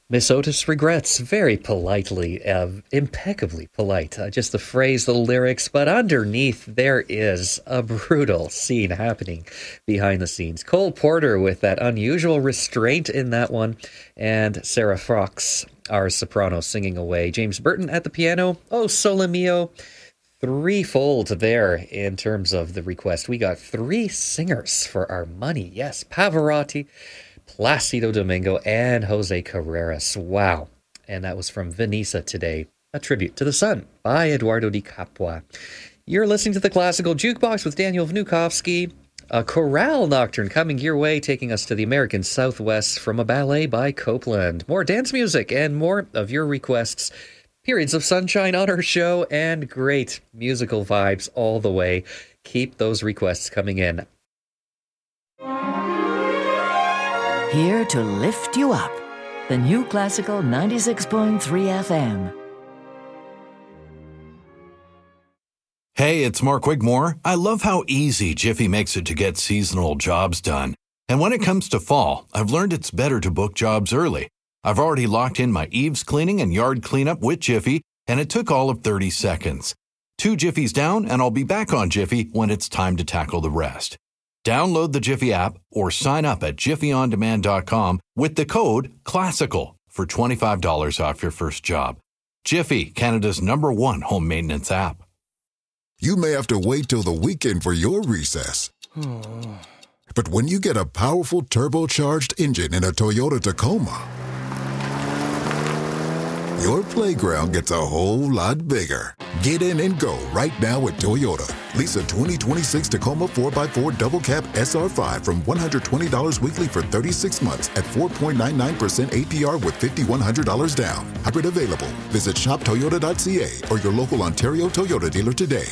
Miss Otis regrets, very politely, impeccably polite. Just the phrase, the lyrics, but underneath there is a brutal scene happening behind the scenes. Cole Porter with that unusual restraint in that one, and Sarah Fox, our soprano, singing away. James Burton at the piano. Oh, Sole Mio. Threefold there in terms of the request. We got three singers for our money. Yes, Pavarotti, Placido Domingo, and Jose Carreras. Wow. And that was from Venisa Today, a tribute to the sun by Eduardo Di Capua. You're listening to the Classical Jukebox with Daniel Vnukovsky. A chorale nocturne coming your way, taking us to the American Southwest from a ballet by Copeland. More dance music and more of your requests. Periods of sunshine on our show and great musical vibes all the way. Keep those requests coming in. Here to lift you up. The New Classical 96.3 FM. Hey, it's Mark Wigmore. I love how easy Jiffy makes it to get seasonal jobs done. And when it comes to fall, I've learned it's better to book jobs early. I've already locked in my eaves cleaning and yard cleanup with Jiffy, and it took all of 30 seconds. 2 Jiffies down, and I'll be back on Jiffy when it's time to tackle the rest. Download the Jiffy app or sign up at jiffyondemand.com with the code CLASSICAL for $25 off your first job. Jiffy, Canada's #1 home maintenance app. You may have to wait till the weekend for your recess. But when you get a powerful turbocharged engine in a Toyota Tacoma, your playground gets a whole lot bigger. Get in and go right now at Toyota. Lease a 2026 Tacoma 4x4 Double Cab SR5 from $120 weekly for 36 months at 4.99% APR with $5,100 down. Hybrid available. Visit shoptoyota.ca or your local Ontario Toyota dealer today.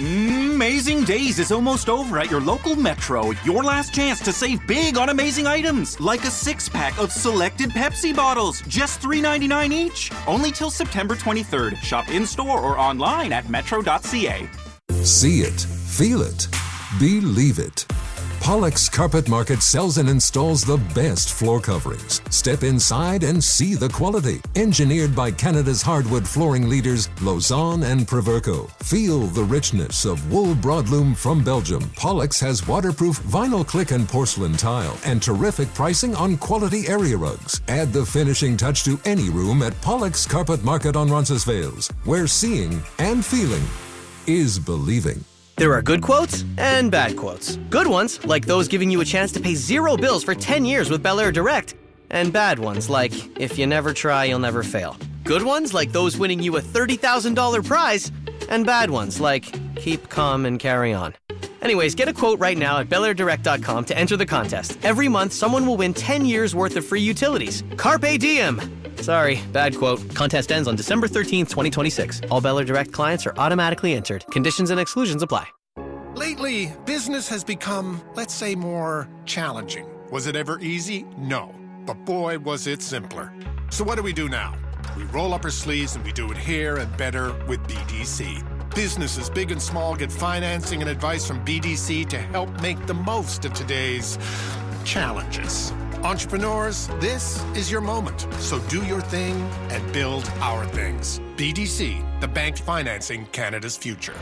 Amazing Days is almost over at your local Metro. Your last chance to save big on amazing items, like a 6-pack of selected Pepsi bottles, just $3.99 each. Only till September 23rd. Shop in-store or online at metro.ca. See it, feel it, believe it. Pollock's Carpet Market sells and installs the best floor coverings. Step inside and see the quality. Engineered by Canada's hardwood flooring leaders, Lausanne and Proverco. Feel the richness of wool broadloom from Belgium. Pollock's has waterproof vinyl click and porcelain tile and terrific pricing on quality area rugs. Add the finishing touch to any room at Pollock's Carpet Market on Roncesvalles, where seeing and feeling is believing. There are good quotes and bad quotes. Good ones, like those giving you a chance to pay 0 bills for 10 years with Bel Air Direct. And bad ones, like, if you never try, you'll never fail. Good ones, like those winning you a $30,000 prize. And bad ones, like, keep calm and carry on. Anyways, get a quote right now at belairdirect.com to enter the contest. Every month, someone will win 10 years worth of free utilities. Carpe diem! Sorry, bad quote. Contest ends on December 13th, 2026. All Bel Air Direct clients are automatically entered. Conditions and exclusions apply. Lately, business has become, let's say, more challenging. Was it ever easy? No. But boy, was it simpler. So what do we do now? We roll up our sleeves and we do it here and better with BDC. Businesses big and small get financing and advice from BDC to help make the most of today's challenges. Entrepreneurs, this is your moment. So do your thing and build our things. BDC, the bank financing Canada's future.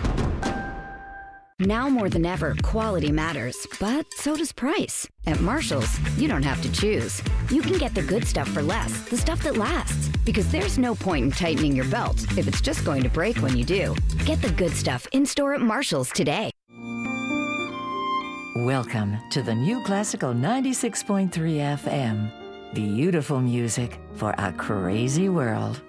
Now more than ever, quality matters, but so does price. At Marshall's, you don't have to choose. You can get the good stuff for less, the stuff that lasts. Because there's no point in tightening your belt if it's just going to break when you do. Get the good stuff in-store at Marshall's today. Welcome to the New Classical 96.3 FM. Beautiful music for a crazy world.